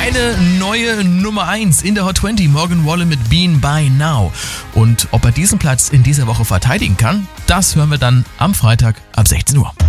eine neue Nummer 1 in der Hot 20. Morgan Wallen mit Been By Now. Und ob er diesen Platz in dieser Woche verteidigen kann, das hören wir dann am Freitag ab 16 Uhr.